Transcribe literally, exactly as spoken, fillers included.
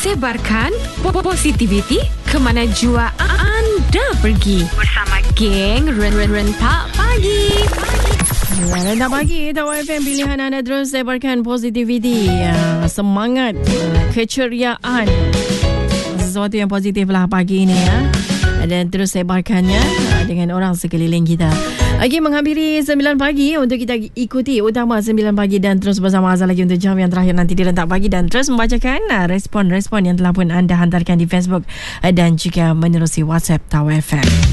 Sebarkan positivity ke mana jua anda pergi bersama geng Rentak Pagi. Ya, Rentak Pagi, Tawar F M, pilihan anda terus sebarkan positivity, uh, semangat, uh, keceriaan, sesuatu yang positif lah pagi ini ya. Dan terus sebarkannya uh, dengan orang sekeliling kita. Lagi menghampiri sembilan pagi untuk kita ikuti utama sembilan pagi dan terus bersama Azhar lagi untuk jam yang terakhir nanti di Rentak Pagi dan terus membacakan uh, respon-respon yang telah pun anda hantarkan di Facebook uh, dan juga menerusi WhatsApp Tawar F M.